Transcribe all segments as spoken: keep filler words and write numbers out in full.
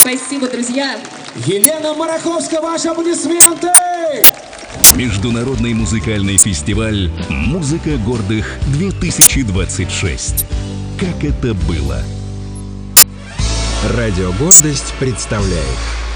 Спасибо, друзья. Елена Мараховская, ваши аплодисменты! Международный музыкальный фестиваль «Музыка гордых-две тысячи двадцать шесть». Как это было? Радио «Гордость» представляет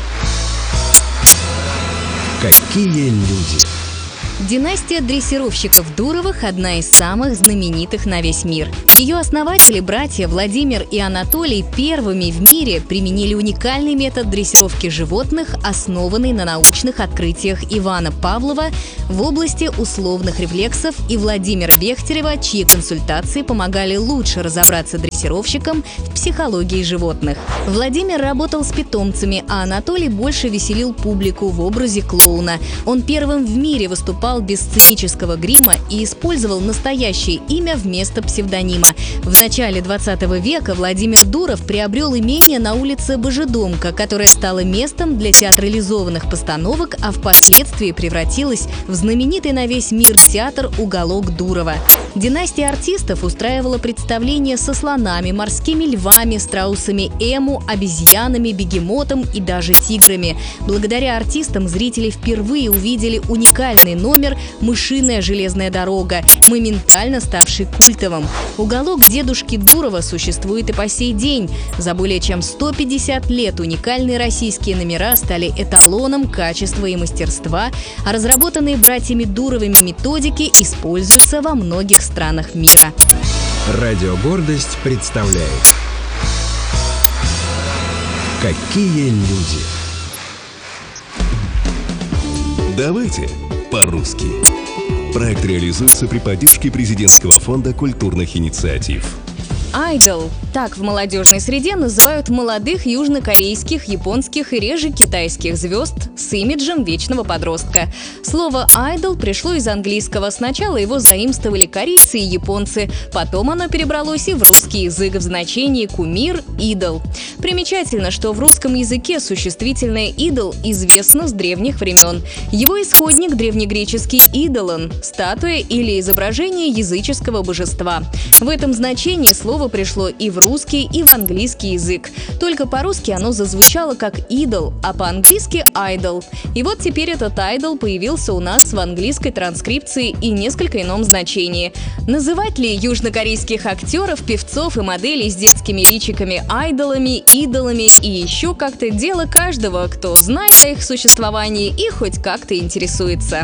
«Какие люди». Династия дрессировщиков Дуровых – одна из самых знаменитых на весь мир. Ее основатели, братья Владимир и Анатолий, первыми в мире применили уникальный метод дрессировки животных, основанный на научных открытиях Ивана Павлова в области условных рефлексов, и Владимира Бехтерева, чьи консультации помогали лучше разобраться дрессировщикам в психологии животных. Владимир работал с питомцами, а Анатолий больше веселил публику в образе клоуна. Он первым в мире выступал без сценического грима и использовал настоящее имя вместо псевдонима. В начале двадцатого века Владимир Дуров приобрел имение на улице Божедомка, которое стало местом для театрализованных постановок, а впоследствии превратилось в знаменитый на весь мир театр «Уголок Дурова». Династия артистов устраивала представления со слонами, морскими львами, страусами эму, обезьянами, бегемотом и даже тиграми. Благодаря артистам зрители впервые увидели уникальный номер «Мышиная железная дорога», моментально ставший культовым. Уголок дедушки Дурова существует и по сей день. За более чем сто пятьдесят лет уникальные российские номера стали эталоном качества и мастерства, а разработанные братьями Дуровыми методики используются во многих странах мира. Радио «Гордость» представляет «Какие люди». Давайте по-русски. Проект реализуется при поддержке президентского фонда культурных инициатив. Айдол – так в молодежной среде называют молодых южнокорейских, японских и реже китайских звезд с имиджем вечного подростка. Слово «айдол» пришло из английского. Сначала его заимствовали корейцы и японцы, потом оно перебралось и в русский язык в значении «кумир», «идол». Примечательно, что в русском языке существительное «идол» известно с древних времен. Его исходник – древнегреческий «идолон» – статуя или изображение языческого божества. В этом значении слово пришло и в русский, и в английский язык. Только по-русски оно зазвучало как «идол», а по-английски «айдол». И вот теперь этот «айдол» появился у нас в английской транскрипции и несколько ином значении. Называть ли южнокорейских актеров, певцов и моделей с детскими личиками айдолами, идолами и еще как-то дело каждого, кто знает о их существовании и хоть как-то интересуется.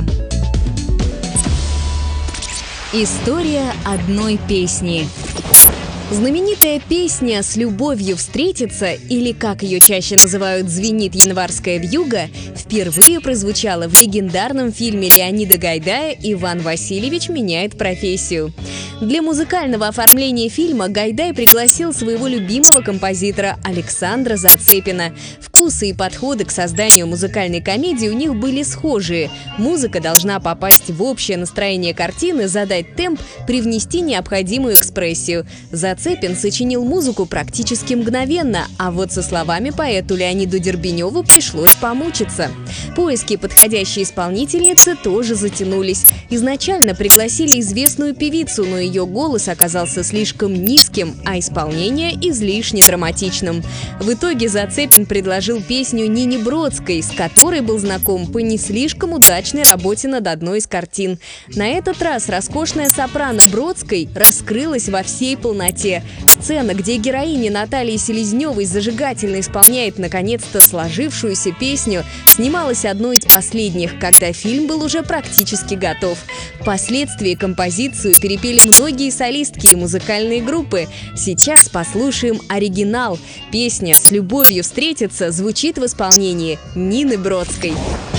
История одной песни. Знаменитая песня «С любовью встретиться», или, как ее чаще называют, «Звенит январская вьюга», впервые прозвучала в легендарном фильме Леонида Гайдая «Иван Васильевич меняет профессию». Для музыкального оформления фильма Гайдай пригласил своего любимого композитора Александра Зацепина. Вкусы и подходы к созданию музыкальной комедии у них были схожие. Музыка должна попасть в общее настроение картины, задать темп, привнести необходимую экспрессию. Зацепин сочинил музыку практически мгновенно, а вот со словами поэту Леониду Дербеневу пришлось помучиться. Поиски подходящей исполнительницы тоже затянулись. Изначально пригласили известную певицу, но ее голос оказался слишком низким, а исполнение излишне драматичным. В итоге Зацепин предложил песню Нине Бродской, с которой был знаком по не слишком удачной работе над одной из картин. На этот раз роскошная сопрано Бродской раскрылась во всей полноте. Сцена, где героиня Натальи Селезневой зажигательно исполняет наконец-то сложившуюся песню, снималась одной из последних, когда фильм был уже практически готов. Впоследствии композицию перепели многие солистки и музыкальные группы. Сейчас послушаем оригинал. Песня «С любовью встретиться» звучит в исполнении Нины Бродской.